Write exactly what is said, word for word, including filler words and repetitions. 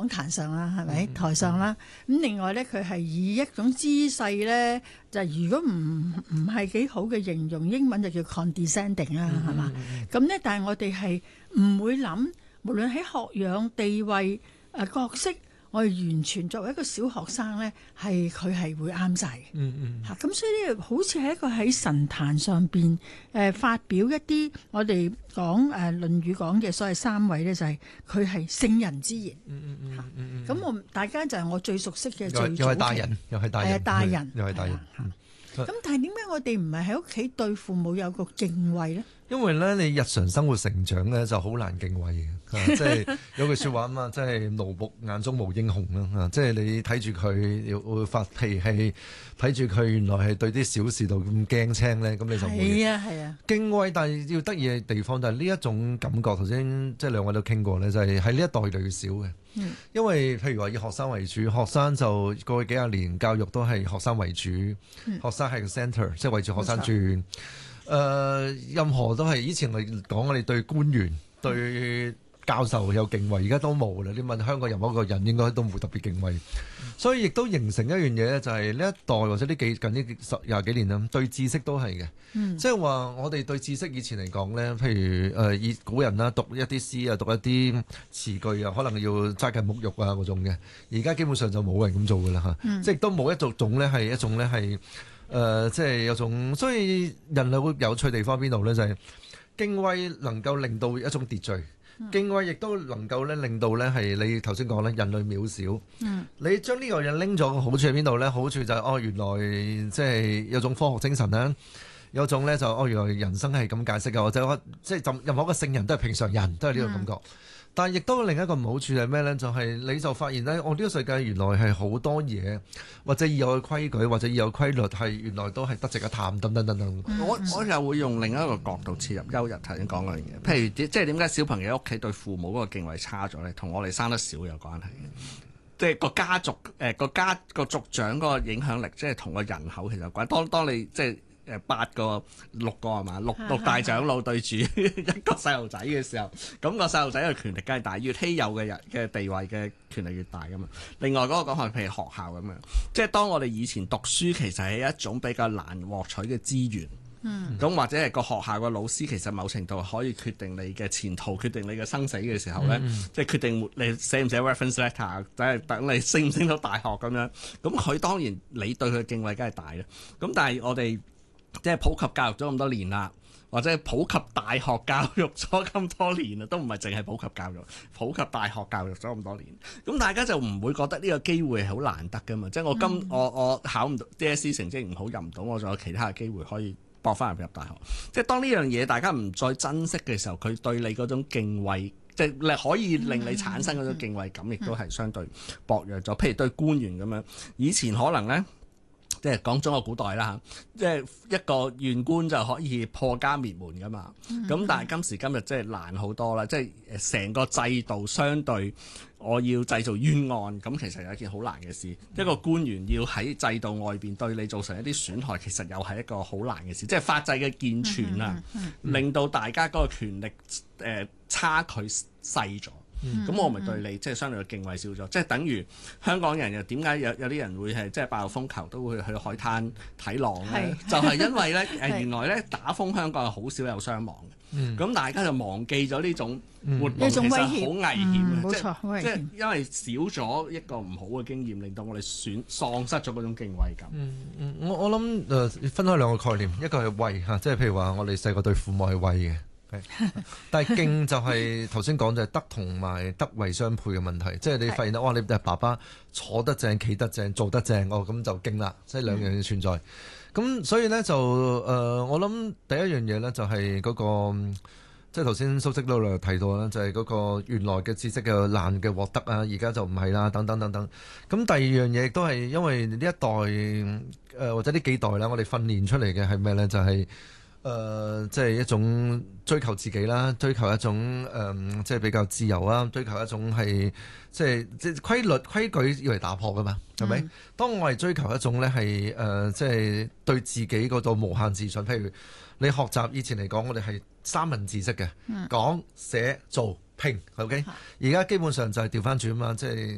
壇上啦，係咪、嗯、台上啦？咁另外咧，佢係以一種姿勢咧，就如果唔唔係幾好嘅形容，英文就叫 condescending 啦，係嘛？咁咧，但係我哋係唔會諗，無論喺學養、地位、誒、呃、角色。我哋完全作為一個小學生咧，係佢係會啱晒嘅。嗯嗯。嚇、啊，咁所以咧，好似係一個喺神壇上邊誒、呃、發表一啲我哋講誒、呃《論語》講嘅所謂三位咧，就係佢係聖人之言。嗯嗯嗯嗯。咁、啊、我大家就係我最熟悉嘅最早期。又係大人，又係大人。係啊，大人。又係大人。咁、嗯、但係點解我哋唔係喺屋企對父母有個敬畏咧？ 因為咧，你日常生活成長咧就好難敬畏嘅，即係有句説話啊嘛，即係奴僕眼中無英雄啦，即係你睇住佢要會發脾氣，睇住佢原來係對啲小事度咁驚青咧，咁你就會係啊係啊敬畏。但係要得意嘅地方就係呢一種感覺，頭先即係兩位都傾過咧，就係喺呢一代就越少嘅。嗯、因為譬如話以學生為主，學生就過去幾廿年教育都係學生為主，嗯、學生係個 centre， 即係圍住學生轉。誒、呃，任何都係以前我哋講，我哋對官員、對教授有敬畏，而家都冇啦。你問香港任何一個人，應該都冇特別敬畏。所以亦都形成一樣嘢咧，就係呢一代或者呢幾近呢十廿幾年啦，對知識都係嘅。嗯、即係話我哋對知識以前嚟講咧，譬如誒以、呃、古人啦，讀一啲詩啊，讀一啲詞句啊，可能要齋近沐浴啊嗰種嘅。而家基本上就冇人咁做噶啦嚇，嗯、即係都冇一種種咧係一種咧係。誒、呃，即係有種，所以人類會有趣地方邊度咧？就係、是、敬畏能夠令到一種秩序，嗯、敬畏亦都能夠咧令到咧係你頭先講咧人類渺小。嗯、你將呢個嘢拎咗個好處喺邊度咧？好處就係、是、哦，原來即係有種科學精神啦，有種咧就哦，原來人生係咁解釋嘅，或者即係任何一個聖人都係平常人，都係呢個感覺。嗯但係亦都另一個唔好處係咩呢？就係、是、你就發現呢，我、哦、呢、這個世界原來係好多嘢，或者已有嘅規矩，或者已有規律，係原來都係得值一談，等等等等。 嗯、我我又會用另一個角度切入，優日頭先講嗰樣嘢，譬如即係點解小朋友屋企對父母嗰個敬畏差咗呢？同我哋生得少有關係嘅。即係個家族誒個、呃、家個族長嗰個影響力，即係同個人口其實有關。當當你即係。誒八個六個係嘛？六六大長老對住一個細路仔嘅時候，咁個細路仔嘅權力梗係大，越稀有嘅人嘅地位嘅權力越大㗎嘛。另外嗰個講法譬如學校咁樣，即係當我哋以前讀書其實係一種比較難獲取嘅資源，咁、嗯、或者係個學校嘅老師其實某程度可以決定你嘅前途、決定你嘅生死嘅時候咧，嗯、即係決定你寫唔寫 reference letter，即係等你升唔升到大學咁樣。咁佢當然你對佢嘅敬畏梗係大啦。咁但係我哋即係普及教育咗咁多年啦，或者普及大學教育咗咁多年啦，都唔係淨係普及教育，普及大學教育咗咁多年，咁大家就唔會覺得呢個機會係好難得噶嘛？即係我今、嗯、我我考唔到 D S E 成績唔好入唔到，我仲有其他嘅機會可以搏翻入入大學。即係當呢樣嘢大家唔再珍惜嘅時候，佢對你嗰種敬畏，即係可以令你產生嗰種敬畏感，亦都係相對薄弱咗。譬如對官員咁樣，以前可能呢。即係講中國古代啦，即係一個縣官就可以破家滅門噶嘛。咁、嗯、但係今時今日即係難好多啦，即係成個制度相對，我要製造冤案，咁其實係一件好難嘅事。嗯、一個官員要喺制度外邊對你造成一啲損害，其實又係一個好難嘅事。即係法制嘅健全啊，嗯嗯嗯、令到大家嗰個權力誒、呃、差距細咗。咁、嗯、我咪對你即係相對嘅敬畏少咗，即係等於香港人又點解有有啲人會係即係八號風球都會去海灘睇浪咧？就係因為咧誒原來咧打風香港係好少有傷亡嘅，咁、嗯、大家就忘記咗呢種活動其實好危險嘅，即係即係因為少咗一個唔好嘅經驗，令到我哋損喪失咗嗰種敬畏感。 嗯嗯、我我諗誒、呃、分開兩個概念，一個係畏嚇，即係譬如話我哋細個對父母係畏嘅。但係敬就係頭先講就係德同埋德位相配嘅問題，即係你發現到哇，你爸爸坐得正、企得正、做得正，哦咁就敬啦，即係兩樣嘢存在。咁、嗯、所以呢，就誒、呃，我諗第一樣嘢呢，就係嗰個，即係頭先蘇軾都有提到啦，就係嗰個原來嘅知識嘅難嘅獲得啊，而家就唔係啦，等等等等。咁第二樣嘢亦都係因為呢一代誒、呃、或者呢幾代啦，我哋訓練出嚟嘅係咩呢？就係、是。誒、呃，即係一種追求自己啦，追求一種誒、呃，即係比較自由啦，追求一種係即係即係規律規矩要嚟打破噶嘛，係咪？嗯、當我係追求一種咧係誒，即係對自己嗰度無限自信。譬如你學習以前嚟講，我哋係三文治式嘅，講寫做拼，OK？而家基本上就係調翻轉啊嘛，即係。